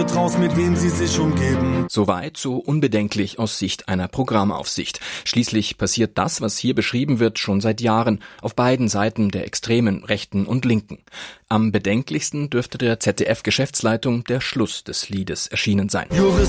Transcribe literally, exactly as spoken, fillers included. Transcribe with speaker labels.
Speaker 1: raus, mit wem sie sich umgeben.
Speaker 2: Soweit so unbedenklich aus Sicht einer Programmaufsicht. Schließlich passiert das, was hier beschrieben wird, schon seit Jahren auf beiden Seiten der extremen Rechten und Linken. Am bedenklichsten dürfte der Z D F-Geschäftsleitung der Schluss des Liedes erschienen sein.
Speaker 1: Jurist